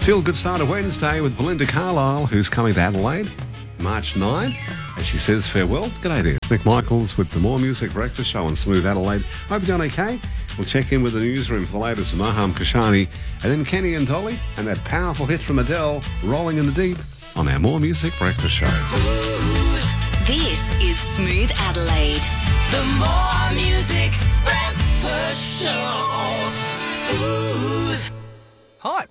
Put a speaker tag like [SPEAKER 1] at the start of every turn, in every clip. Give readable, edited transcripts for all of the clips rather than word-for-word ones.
[SPEAKER 1] Feel Good Start of Wednesday with Belinda Carlisle, who's coming to Adelaide March 9. As she says farewell. G'day there. Nick Michaels with the More Music Breakfast Show on Smooth Adelaide. Hope you're doing okay. We'll check in with the newsroom for the latest Maham Kashani, and then Kenny and Dolly, and that powerful hit from Adele, Rolling in the Deep, on our More Music Breakfast Show.
[SPEAKER 2] This is Smooth Adelaide.
[SPEAKER 3] The More Music Breakfast Show. Smooth.
[SPEAKER 4] Hype.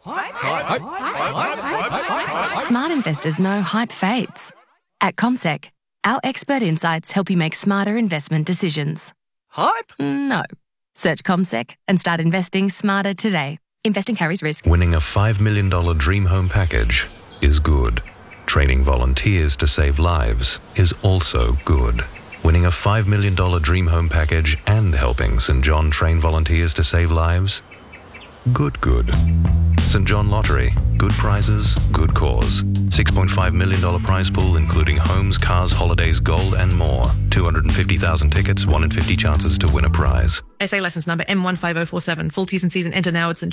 [SPEAKER 5] Smart investors know hype fades. At CommSec, our expert insights help you make smarter investment decisions.
[SPEAKER 4] Hype?
[SPEAKER 5] No. Search CommSec and start investing smarter today. Investing carries risk.
[SPEAKER 6] Winning a $5 million dream home package is good. Training volunteers to save lives is also good. Winning a $5 million dream home package and helping St. John train volunteers to save lives? Good. St. John Lottery. Good prizes, good cause. $6.5 million prize pool including homes, cars, holidays, gold and more. 250,000 tickets, 1 in 50 chances to win a prize.
[SPEAKER 7] SA licence number M15047. Full T's and C's and enter now at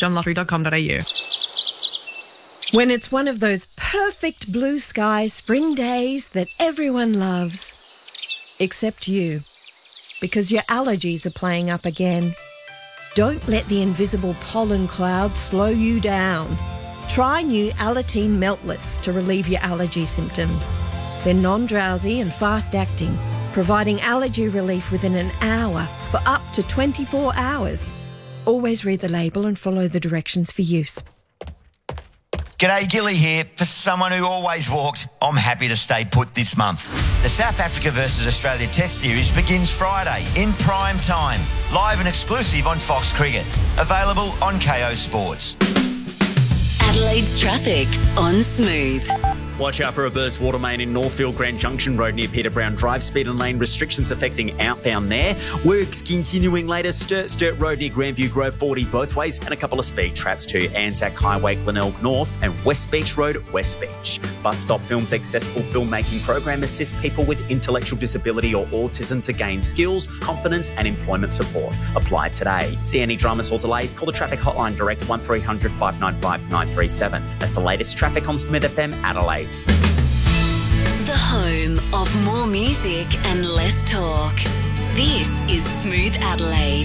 [SPEAKER 7] stjohnlottery.com.au.
[SPEAKER 8] When it's one of those perfect blue sky spring days that everyone loves. Except you. Because your allergies are playing up again. Don't let the invisible pollen cloud slow you down. Try new Alateen Meltlets to relieve your allergy symptoms. They're non-drowsy and fast-acting, providing allergy relief within an hour for up to 24 hours. Always read the label and follow the directions for use.
[SPEAKER 9] G'day, Gilly here. For someone who always walked, I'm happy to stay put this month. The South Africa versus Australia Test Series begins Friday in prime time, live and exclusive on Fox Cricket. Available on KO Sports.
[SPEAKER 2] Adelaide's traffic on Smooth.
[SPEAKER 10] Watch out for a burst water main in Northfield Grand Junction Road near Peter Brown Drive. Speed and lane restrictions affecting outbound there. Works continuing later. Sturt Road near Grandview Grove 40 both ways. And a couple of speed traps to Anzac Highway, Glenelg North and West Beach Road, West Beach. Bus Stop Films accessible filmmaking program assists people with intellectual disability or autism to gain skills, confidence and employment support. Apply today. See any dramas or delays? Call the traffic hotline direct 1300 595 937. That's the latest traffic on Smith FM Adelaide.
[SPEAKER 2] The home of more music and less talk. This is Smooth Adelaide.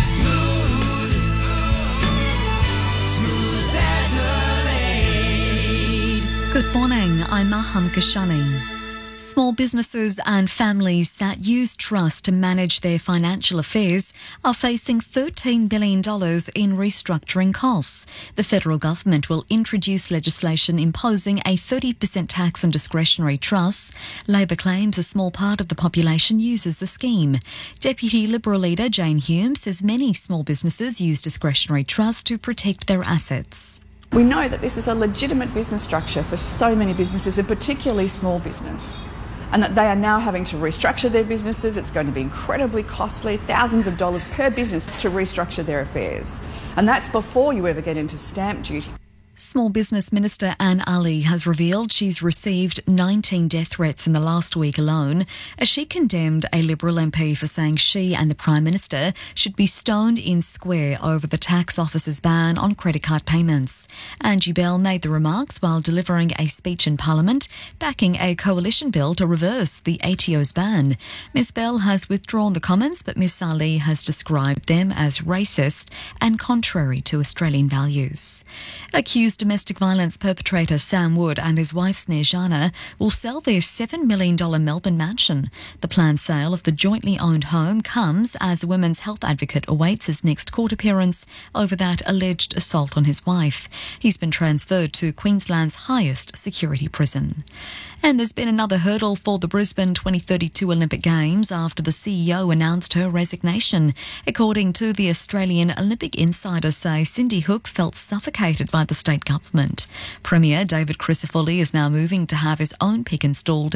[SPEAKER 3] Smooth Adelaide.
[SPEAKER 11] Good morning, I'm Maham Kashani. Small businesses and families that use trust to manage their financial affairs are facing $13 billion in restructuring costs. The federal government will introduce legislation imposing a 30% tax on discretionary trusts. Labor claims a small part of the population uses the scheme. Deputy Liberal leader Jane Hume says many small businesses use discretionary trusts to protect their assets.
[SPEAKER 12] We know that this is a legitimate business structure for so many businesses, and particularly small business, and that they are now having to restructure their businesses. It's going to be incredibly costly, thousands of dollars per business to restructure their affairs. And that's before you ever get into stamp duty.
[SPEAKER 11] Small Business Minister Anne Ali has revealed she's received 19 death threats in the last week alone, as she condemned a Liberal MP for saying she and the Prime Minister should be stoned in square over the tax office's ban on credit card payments. Angie Bell made the remarks while delivering a speech in Parliament, backing a coalition bill to reverse the ATO's ban. Ms Bell has withdrawn the comments, but Ms Ali has described them as racist and contrary to Australian values. Accused domestic violence perpetrator Sam Wood and his wife Snezana will sell their $7 million Melbourne mansion. The planned sale of the jointly owned home comes as a women's health advocate awaits his next court appearance over that alleged assault on his wife. He's been transferred to Queensland's highest security prison. And there's been another hurdle for the Brisbane 2032 Olympic Games after the CEO announced her resignation. According to the Australian Olympic Insider say Cindy Hook felt suffocated by the state government. Premier David Crisafulli is now moving to have his own pick installed in the top job, with a global search now underway.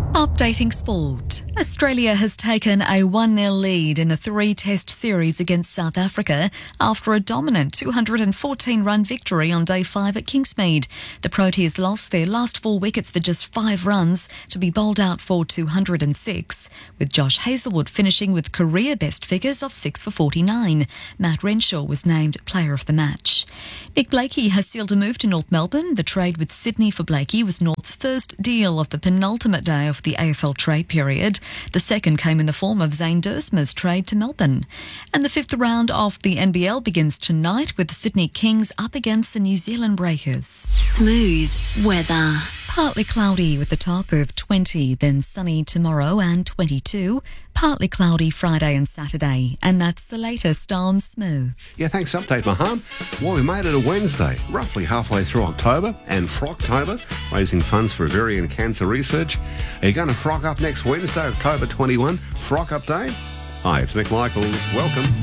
[SPEAKER 11] Updating sport. Australia has taken a 1-0 lead in the 3-test series against South Africa after a dominant 214-run victory on Day 5 at Kingsmead. The Proteas lost their last 4 wickets for just 5 runs to be bowled out for 206, with Josh Hazlewood finishing with career best figures of 6 for 49. Matt Renshaw was named Player of the Match. Nick Blakey has sealed a move to North Melbourne. The trade with Sydney for Blakey was North's first deal of the penultimate day of the AFL trade period. The second came in the form of Zane Duursma's trade to Melbourne. And the 5th round of the NBL begins tonight with the Sydney Kings up against the New Zealand Breakers.
[SPEAKER 2] Smooth weather.
[SPEAKER 11] Partly cloudy with a top of 20, then sunny tomorrow and 22. Partly cloudy Friday and Saturday. And that's the latest on Smooth.
[SPEAKER 1] Yeah, thanks. Update, Maham. Well, we made it a Wednesday, roughly halfway through October, and Frocktober, raising funds for ovarian cancer research. Are you going to frock up next Wednesday, October 21? Frock Up Day? Hi, it's Nick Michaels. Welcome.